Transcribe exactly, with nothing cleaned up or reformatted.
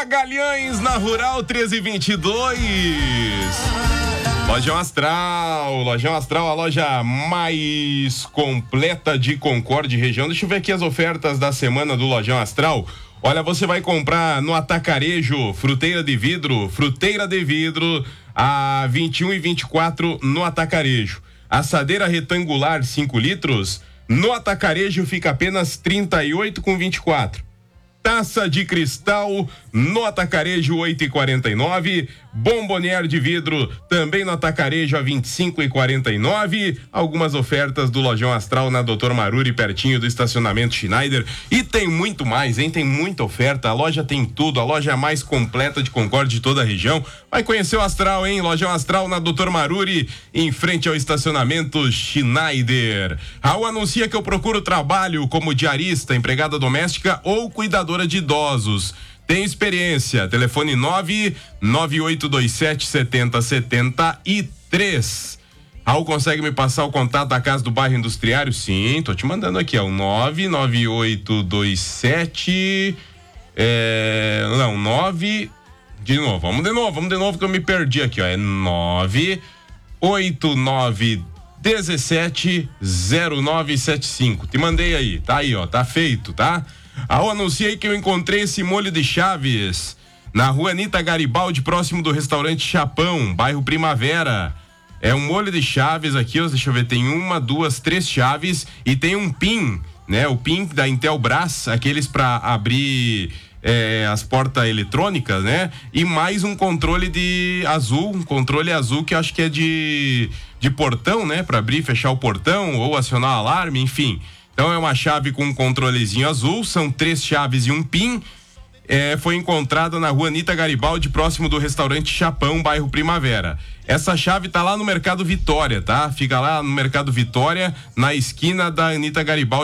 Magalhães na Rural treze vinte e dois. Lojão Astral, Lojão Astral, a loja mais completa de Concórdia região. Deixa eu ver aqui as ofertas da semana do Lojão Astral. Olha, você vai comprar no Atacarejo, fruteira de vidro, fruteira de vidro a vinte e um e vinte e quatro no Atacarejo. Assadeira retangular cinco litros, no Atacarejo fica apenas trinta e oito com vinte e quatro. Taça de cristal no Atacarejo oito e quarenta e nove, bombonier de vidro também no Atacarejo a vinte e cinco e quarenta e nove. Algumas ofertas do Lojão Astral na doutor Maruri, pertinho do estacionamento Schneider. E tem muito mais, hein? Tem muita oferta. A loja tem tudo, a loja mais completa de Concórdia de toda a região. Vai conhecer o Astral, hein? Lojão Astral na doutor Maruri, em frente ao estacionamento Schneider. Raul anuncia que eu procuro trabalho como diarista, empregada doméstica ou cuidadora de idosos. Tem experiência. Telefone nove nove oito dois sete sete zero sete três. Raul, consegue me passar o contato da Casa do Bairro Industriário? Sim, tô te mandando aqui, ó. nove nove oito dois sete. É, não, nove. De novo, vamos de novo, vamos de novo que eu me perdi aqui, ó. É nove oito nove um sete zero nove sete cinco. Te mandei aí, tá aí, ó. Tá feito, tá? Ah, eu anunciei que eu encontrei esse molho de chaves na rua Anita Garibaldi, próximo do restaurante Chapão, bairro Primavera. É um molho de chaves aqui, ó, deixa eu ver, tem uma, duas, três chaves e tem um pin, né? O pin da Intelbras, aqueles para abrir é, as portas eletrônicas, né? E mais um controle de azul, um controle azul que eu acho que é de, de portão, né? Para abrir e fechar o portão ou acionar o alarme, enfim. Então é uma chave com um controlezinho azul, são três chaves e um pin. É, foi encontrada na rua Anita Garibaldi, próximo do restaurante Chapão, bairro Primavera. Essa chave tá lá no Mercado Vitória, tá? Fica lá no Mercado Vitória, na esquina da Anita Garibaldi.